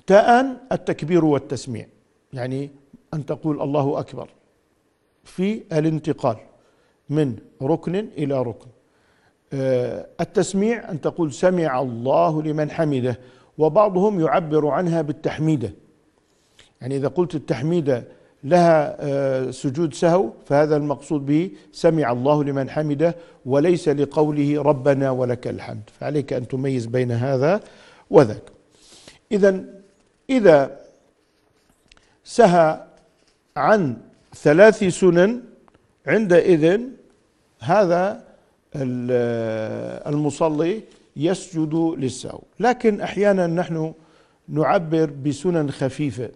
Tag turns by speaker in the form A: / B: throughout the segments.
A: تاء التكبير والتسميع، يعني أن تقول الله أكبر في الانتقال من ركن إلى ركن. التسميع أن تقول سمع الله لمن حمده، وبعضهم يعبر عنها بالتحميدة، يعني إذا قلت التحميدة لها سجود سهو فهذا المقصود به سمع الله لمن حمده، وليس لقوله ربنا ولك الحمد، فعليك أن تميز بين هذا وذاك. إذا سهى عن 3 سنن عندئذ هذا المصلي يسجد للسهو. لكن أحيانا نحن نعبر بسنن خفيفة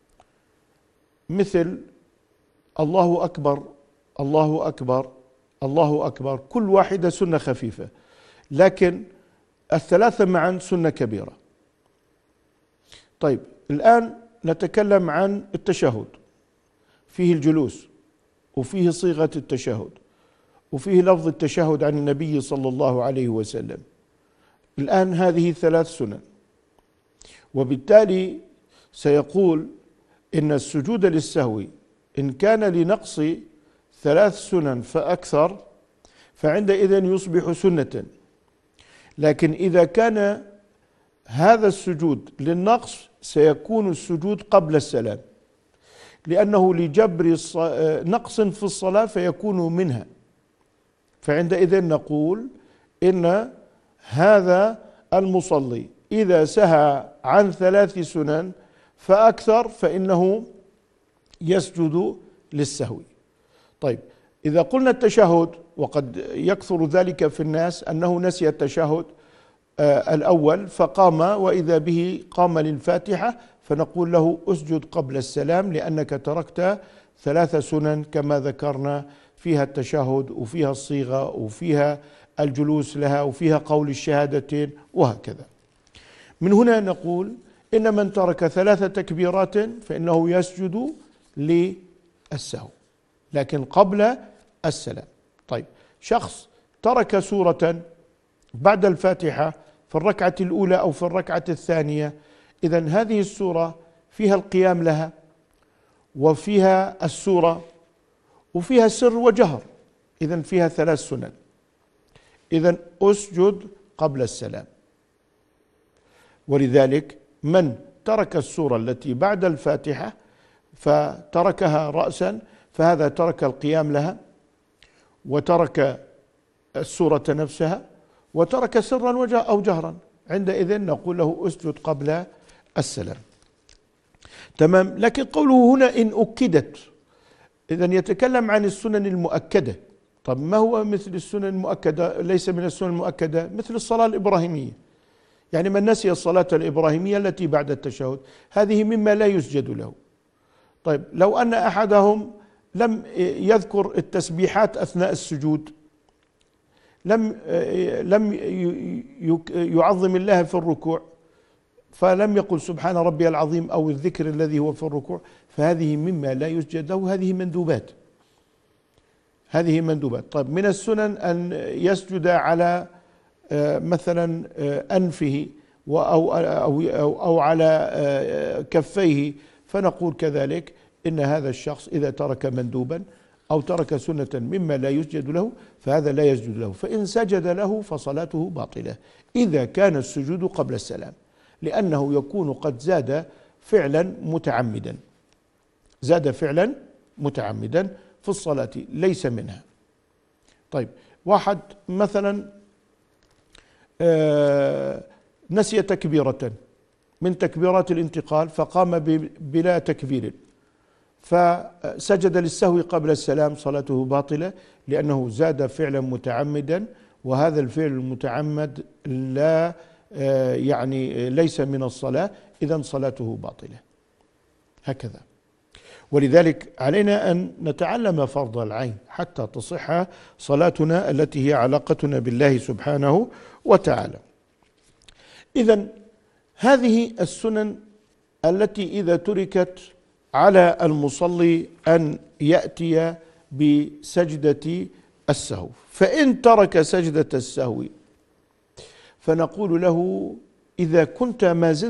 A: مثل الله أكبر الله أكبر الله أكبر، كل واحدة سنة خفيفة، لكن ال3 معا سنة كبيرة. طيب الآن نتكلم عن التشهد، فيه الجلوس وفيه صيغة التشهد وفيه لفظ التشهد عن النبي صلى الله عليه وسلم. الآن هذه 3 سنن، وبالتالي سيقول إن السجود للسهو إن كان لنقص 3 سنن فأكثر فعندئذ يصبح سنة، لكن إذا كان هذا السجود للنقص سيكون السجود قبل السلام، لأنه لجبر نقص في الصلاة فيكون منها، فعندئذ نقول إن هذا المصلي إذا سهى عن 3 سنن فأكثر فإنه يسجد للسهو. طيب إذا قلنا التشهد، وقد يكثر ذلك في الناس أنه نسي التشهد الأول فقام وإذا به قام للفاتحة، فنقول له أسجد قبل السلام لأنك تركت 3 سنن كما ذكرنا، فيها التشهد وفيها الصيغة وفيها الجلوس لها وفيها قول الشهادتين وهكذا. من هنا نقول إن من ترك 3 تكبيرات فإنه يسجد للسهو لكن قبل السلام. طيب شخص ترك سورة بعد الفاتحة في الركعة الأولى أو في الركعة الثانية، إذن هذه السورة فيها القيام لها وفيها السورة وفيها سر وجهر، إذن فيها 3 سنن، إذن أسجد قبل السلام. ولذلك من ترك السورة التي بعد الفاتحة فتركها رأسا فهذا ترك القيام لها وترك السورة نفسها وترك سرا أو جهرا، عندئذ نقول له أسجد قبل السلام. تمام. لكن قوله هنا إن أكدت، إذن يتكلم عن السنن المؤكدة. طب ما هو مثل السنن المؤكدة؟ ليس من السنن المؤكدة مثل الصلاة الإبراهيمية، يعني من نسي الصلاة الإبراهيمية التي بعد التشهد هذه مما لا يسجد له. طيب لو أن أحدهم لم يذكر التسبيحات أثناء السجود، لم يعظم الله في الركوع، فلم يقل سبحان ربي العظيم أو الذكر الذي هو في الركوع، فهذه مما لا يسجد له، هذه مندوبات، هذه مندوبات. طيب من السنن أن يسجد على مثلا أنفه أو على كفيه، فنقول كذلك إن هذا الشخص إذا ترك مندوبا أو ترك سنة مما لا يسجد له فهذا لا يسجد له، فإن سجد له فصلاته باطلة إذا كان السجود قبل السلام، لأنه يكون قد زاد فعلا متعمدا، زاد فعلا متعمدا في الصلاة ليس منها. طيب واحد مثلا نسي تكبيرة من تكبيرات الانتقال فقام بلا تكبير فسجد للسهو قبل السلام، صلاته باطلة لأنه زاد فعلا متعمدا، وهذا الفعل المتعمد لا يعني ليس من الصلاة، إذن صلاته باطلة. هكذا. ولذلك علينا أن نتعلم فرض العين حتى تصح صلاتنا التي هي علاقتنا بالله سبحانه وتعالى. إذن هذه السنن التي إذا تركت على المصلي أن يأتي بسجدة السهو، فإن ترك سجدة السهو فنقول له إذا كنت ما زلت